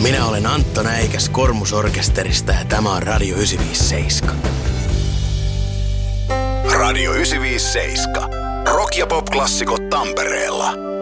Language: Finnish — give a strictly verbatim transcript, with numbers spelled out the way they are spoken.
Minä olen Antto Näikäs Kormusorkesterista ja tämä on Radio yhdeksänsataaviisikymmentäseitsemän. Radio yhdeksänsataaviisikymmentäseitsemän. Rock- ja pop-klassikot Tampereella.